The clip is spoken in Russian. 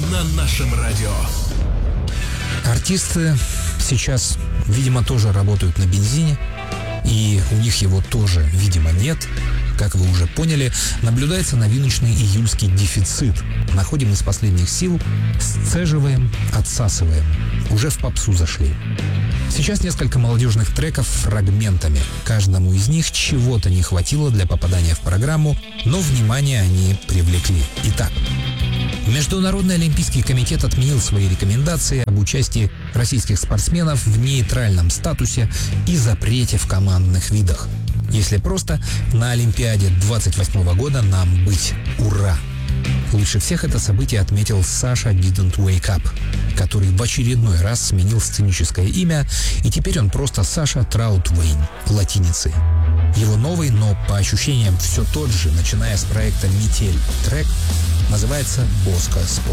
на нашем радио. Артисты сейчас, видимо, тоже работают на бензине, и у них его тоже, видимо, нет. Как вы уже поняли, наблюдается новиночный июльский дефицит. Находим из последних сил, сцеживаем, отсасываем. Уже в попсу зашли. Сейчас несколько молодежных треков фрагментами. Каждому из них чего-то не хватило для попадания в программу, но внимание они привлекли. Итак, Международный олимпийский комитет отменил свои рекомендации об участии российских спортсменов в нейтральном статусе и запрете в командных видах. Если просто, на Олимпиаде 28 года нам быть. Ура! Лучше всех это событие отметил Саша Didn't Wake Up, который в очередной раз сменил сценическое имя, и теперь он просто Саша Траутвейн, латиницей. Его новый, но по ощущениям все тот же, начиная с проекта «Метель» трек, называется «Боско Спорт».